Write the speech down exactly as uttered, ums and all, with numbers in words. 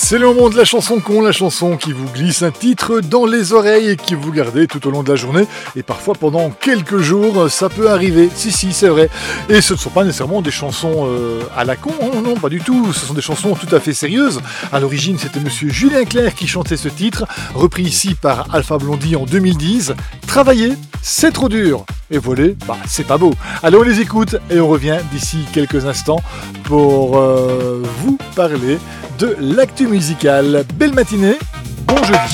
C'est le moment de la chanson con, la chanson qui vous glisse un titre dans les oreilles et qui vous gardez tout au long de la journée et parfois pendant quelques jours, ça peut arriver. Si, si, c'est vrai. Et ce ne sont pas nécessairement des chansons euh, à la con, hein, non, pas du tout. Ce sont des chansons tout à fait sérieuses. À l'origine, c'était monsieur Julien Clerc qui chantait ce titre, repris ici par Alpha Blondy en deux mille dix. Travailler, c'est trop dur. Et voler, bah, c'est pas beau. Allez, on les écoute et on revient d'ici quelques instants pour euh, vous parler de l'actu musicale. Belle matinée